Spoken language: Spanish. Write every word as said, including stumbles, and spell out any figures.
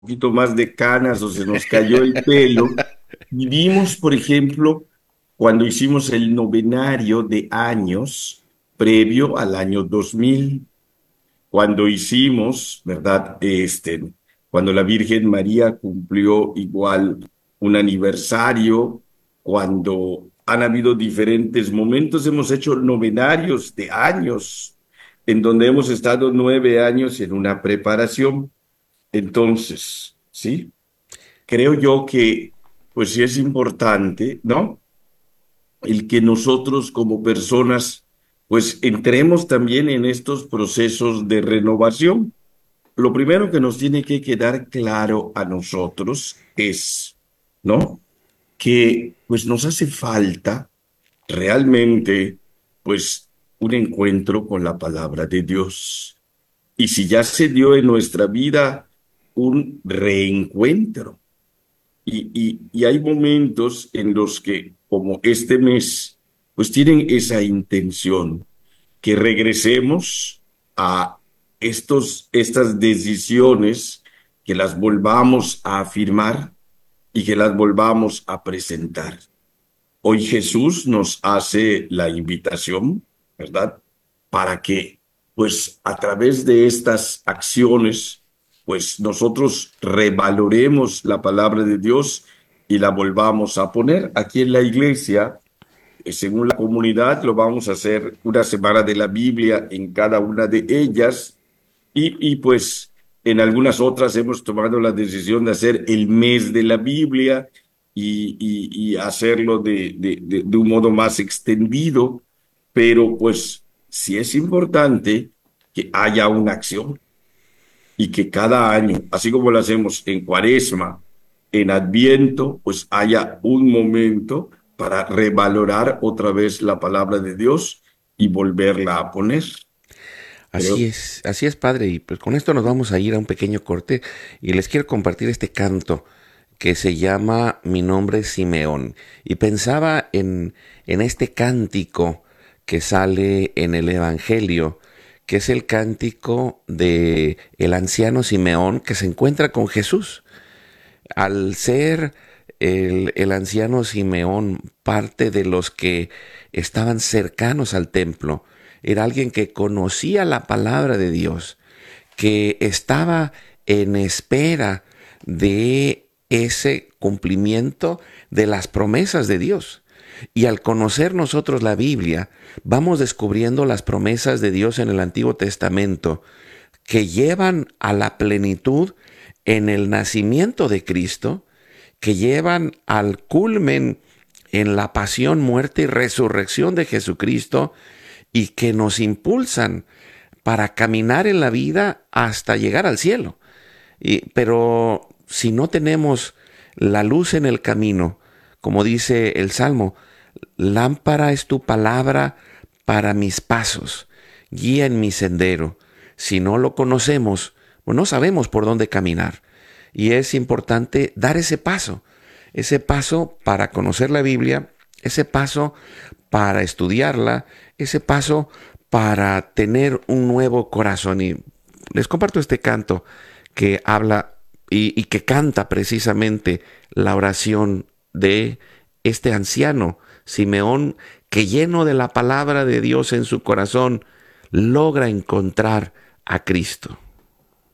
poquito más de canas o se nos cayó el pelo. Vivimos, por ejemplo, cuando hicimos el novenario de años previo al año dos mil, cuando hicimos, ¿verdad? Este, cuando la Virgen María cumplió igual un aniversario, cuando han habido diferentes momentos, hemos hecho novenarios de años, en donde hemos estado nueve años en una preparación. Entonces, ¿sí? Creo yo que, pues sí es importante, ¿no? El que nosotros como personas, pues entremos también en estos procesos de renovación. Lo primero que nos tiene que quedar claro a nosotros es, ¿no? Que pues nos hace falta realmente, pues, un encuentro con la palabra de Dios. Y si ya se dio en nuestra vida un reencuentro, y, y, y hay momentos en los que, como este mes, pues tienen esa intención, que regresemos a estos, estas decisiones, que las volvamos a afirmar y que las volvamos a presentar. Hoy Jesús nos hace la invitación, ¿verdad? Para que, pues, a través de estas acciones, pues nosotros revaloremos la palabra de Dios y la volvamos a poner aquí en la iglesia. Eh, Según la comunidad, lo vamos a hacer una semana de la Biblia en cada una de ellas y, y pues en algunas otras hemos tomado la decisión de hacer el mes de la Biblia y, y- y hacerlo de, de- de- de un modo más extendido, pero pues sí es importante que haya una acción y que cada año, así como lo hacemos en Cuaresma, en Adviento, pues haya un momento para revalorar otra vez la palabra de Dios y volverla a poner. Así Creo. es, así es, padre. Y pues con esto nos vamos a ir a un pequeño corte y les quiero compartir este canto que se llama Mi nombre es Simeón. Y pensaba en, en este cántico que sale en el Evangelio, que es el cántico de el anciano Simeón que se encuentra con Jesús. Al ser el, el anciano Simeón parte de los que estaban cercanos al templo, era alguien que conocía la palabra de Dios, que estaba en espera de ese cumplimiento de las promesas de Dios. Y al conocer nosotros la Biblia, vamos descubriendo las promesas de Dios en el Antiguo Testamento que llevan a la plenitud en el nacimiento de Cristo, que llevan al culmen en la pasión, muerte y resurrección de Jesucristo y que nos impulsan para caminar en la vida hasta llegar al cielo. Y, pero si no tenemos la luz en el camino, como dice el Salmo, lámpara es tu palabra para mis pasos, guía en mi sendero. Si no lo conocemos, pues no sabemos por dónde caminar. Y es importante dar ese paso, ese paso para conocer la Biblia, ese paso para estudiarla, ese paso para tener un nuevo corazón. Y les comparto este canto que habla y, y que canta precisamente la oración de este anciano Simeón, que lleno de la palabra de Dios en su corazón, logra encontrar a Cristo.